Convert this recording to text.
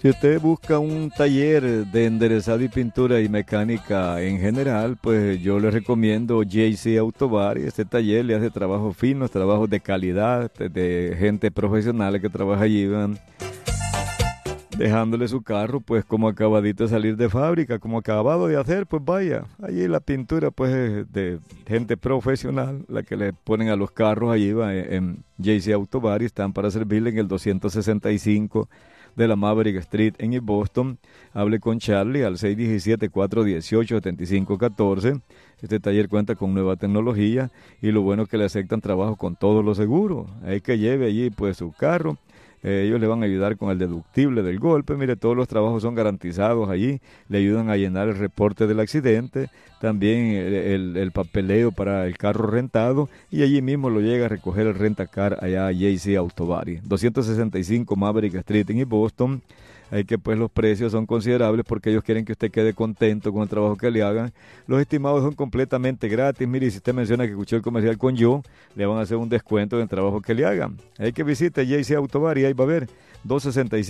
Si usted busca un taller de enderezado y pintura y mecánica en general, pues yo le recomiendo JC Autobar. Y este taller le hace trabajos finos, trabajos de calidad, de gente profesional que trabaja allí, van dejándole su carro pues como acabadito de salir de fábrica, como acabado de hacer, pues vaya. Allí la pintura pues es de gente profesional, la que le ponen a los carros allí va, en JC Autobar, y están para servirle en el 265 de la Maverick Street en East Boston. Hable con Charlie al 617-418-7514. Este taller cuenta con nueva tecnología y lo bueno es que le aceptan trabajo con todos los seguros. Hay que lleve allí pues su carro. Ellos le van a ayudar con el deductible del golpe. Mire, todos los trabajos son garantizados allí. Le ayudan a llenar el reporte del accidente. También el papeleo para el carro rentado. Y allí mismo lo llega a recoger el rentacar allá a JC Autobody. 265 Maverick Street en Boston. Hay que pues los precios son considerables porque ellos quieren que usted quede contento con el trabajo que le hagan. Los estimados son completamente gratis. Mire, si usted menciona que escuchó el comercial con yo, le van a hacer un descuento en el trabajo que le hagan. Hay que visite JC Autobar y ahí va a ver 265